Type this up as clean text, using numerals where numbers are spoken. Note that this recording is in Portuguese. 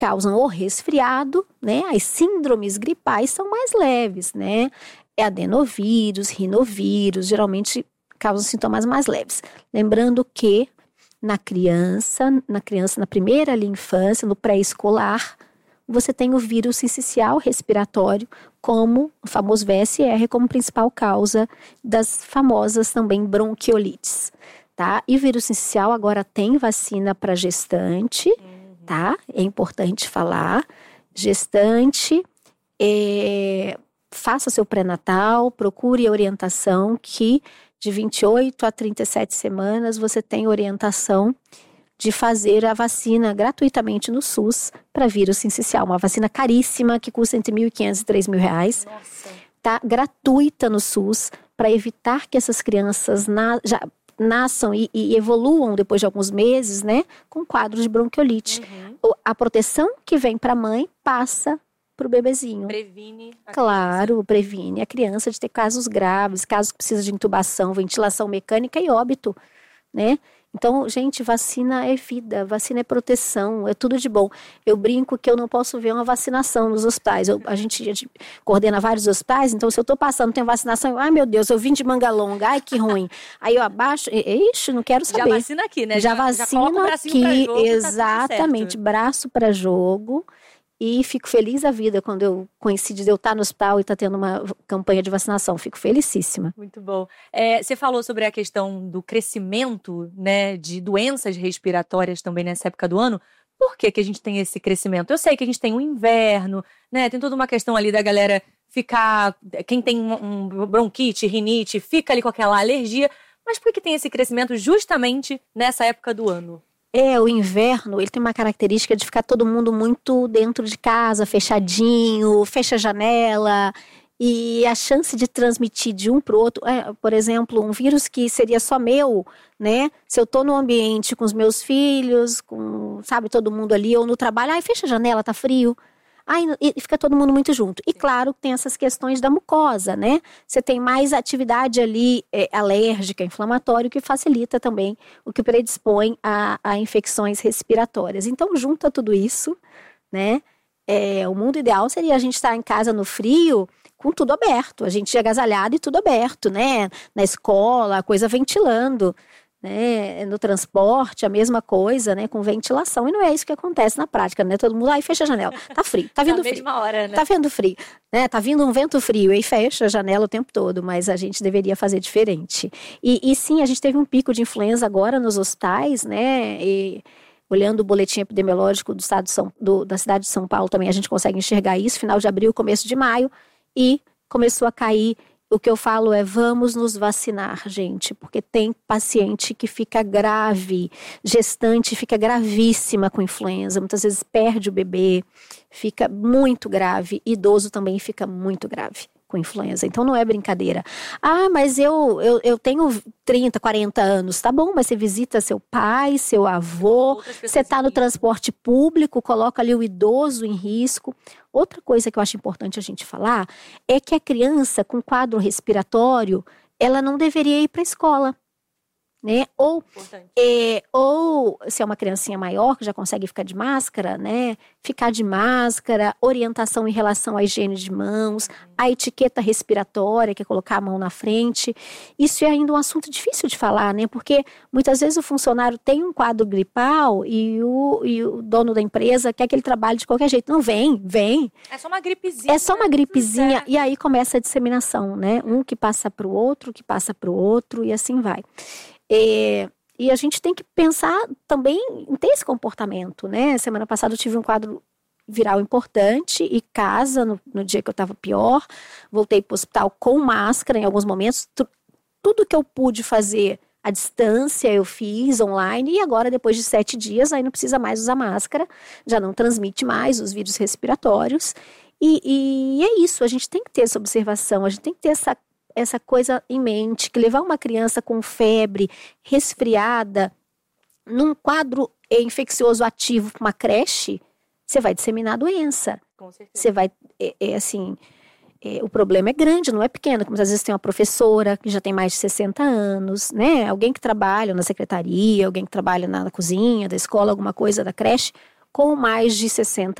causam o resfriado, né? As síndromes gripais são mais leves, né? É adenovírus, rinovírus, geralmente causam sintomas mais leves. Lembrando que na criança, na primeira ali infância, no pré-escolar, você tem o vírus sincicial respiratório como o famoso VSR, como principal causa das famosas também bronquiolites, tá? E o vírus sincicial agora tem vacina para gestante, tá? É importante falar. Gestante, faça seu pré-natal, procure a orientação que de 28 a 37 semanas você tem orientação de fazer a vacina gratuitamente no SUS para vírus sincicial. Uma vacina caríssima que custa entre R$1.500 e R$3.000. Nossa. Tá gratuita no SUS para evitar que essas crianças já nasçam e evoluam depois de alguns meses, né, com quadros de bronquiolite. A proteção que vem para a mãe passa para o bebezinho. Previne a Claro, previne a criança de ter casos graves, casos que precisam de intubação, ventilação mecânica e óbito, né? Então, gente, vacina é vida, vacina é proteção, é tudo de bom. Eu brinco que eu não posso ver uma vacinação nos hospitais. A gente coordena vários hospitais, então se eu tô passando, tem vacinação, ai meu Deus, eu vim de manga longa, ai que ruim. Aí eu abaixo, ixi, não quero saber. Já vacina aqui, né? Já coloca o vacina bracinho pra aqui, jogo, exatamente, tá tudo certo. braço para jogo. E fico feliz da vida quando eu coincido de eu estar no hospital e estar tendo uma campanha de vacinação. Fico felicíssima. Muito bom. Você falou sobre a questão do crescimento, né, de doenças respiratórias também nessa época do ano. Por que a gente tem esse crescimento? Eu sei que a gente tem o inverno, né? Tem toda uma questão ali da galera ficar... Quem tem um bronquite, rinite, fica ali com aquela alergia. Mas por que tem esse crescimento justamente nessa época do ano? O inverno, ele tem uma característica de ficar todo mundo muito dentro de casa, fechadinho, fecha a janela, e a chance de transmitir de um para o outro, por exemplo, um vírus que seria só meu, né? Se eu tô no ambiente com os meus filhos, com, sabe, todo mundo ali, ou no trabalho, fecha a janela, tá frio. E fica todo mundo muito junto. E claro, tem essas questões da mucosa, né? Você tem mais atividade ali alérgica, inflamatória, o que facilita também, o que predispõe a infecções respiratórias. Então, junta tudo isso, né? O mundo ideal seria a gente estar em casa no frio, com tudo aberto. A gente agasalhado e tudo aberto, né? Na escola, a coisa ventilando. Né, no transporte, a mesma coisa, né, com ventilação, e não é isso que acontece na prática, né, todo mundo, fecha a janela, tá frio, tá vindo frio, mesma hora, né? Tá vendo frio, né, tá vindo um vento frio, e fecha a janela o tempo todo, mas a gente deveria fazer diferente, e sim, a gente teve um pico de influenza agora nos hospitais, né, e olhando o boletim epidemiológico do estado da cidade de São Paulo também, a gente consegue enxergar isso, final de abril, começo de maio, e começou a cair. O que eu falo vamos nos vacinar, gente, porque tem paciente que fica grave, gestante fica gravíssima com influenza, muitas vezes perde o bebê, fica muito grave, idoso também fica muito grave com influenza, então não é brincadeira. Mas eu tenho 30, 40 anos, tá bom, mas você visita seu pai, seu avô, você tá no transporte público, coloca ali o idoso em risco. Outra coisa que eu acho importante a gente falar é que a criança com quadro respiratório, ela não deveria ir para a escola, né? Ou se é uma criancinha maior que já consegue ficar de máscara, né? Ficar de máscara, orientação em relação à higiene de mãos, a etiqueta respiratória, que é colocar a mão na frente. Isso é ainda um assunto difícil de falar, né? Porque muitas vezes o funcionário tem um quadro gripal e o dono da empresa quer que ele trabalhe de qualquer jeito. Não, vem. É só uma gripezinha. É só uma gripezinha e aí começa a disseminação, né? Um que passa para o outro, e assim vai. E a gente tem que pensar também em ter esse comportamento, né? Semana passada eu tive um quadro viral importante e casa no dia que eu estava pior. Voltei para o hospital com máscara em alguns momentos. Tudo que eu pude fazer à distância eu fiz online e agora depois de 7 dias aí não precisa mais usar máscara. Já não transmite mais os vírus respiratórios. E é isso, a gente tem que ter essa observação, a gente tem que ter essa coisa em mente, que levar uma criança com febre, resfriada, num quadro infeccioso ativo para uma creche, você vai disseminar a doença. Com certeza. Você vai, o problema é grande, não é pequeno, como às vezes tem uma professora que já tem mais de 60 anos, né? Alguém que trabalha na secretaria, alguém que trabalha na cozinha da escola, alguma coisa da creche, com mais de 60